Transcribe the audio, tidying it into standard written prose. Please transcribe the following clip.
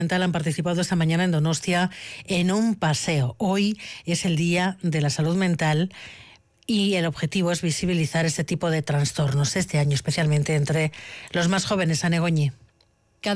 Han participado esta mañana en Donostia en un paseo. Hoy es el Día de la Salud Mental y el objetivo es visibilizar este tipo de trastornos este año, especialmente entre los más jóvenes. Anegoñi.